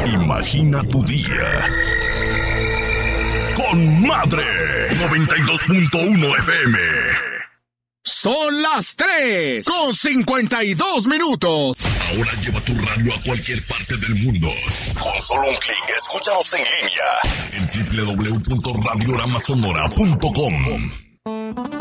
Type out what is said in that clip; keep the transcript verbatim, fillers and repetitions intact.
Imagina tu día con Madre noventa y dos punto uno F M. Son las tres con cincuenta y dos minutos. Ahora lleva tu radio a cualquier parte del mundo. Con solo un clic, escúchanos en línea en doble u doble u doble u punto radiorama sonora punto com.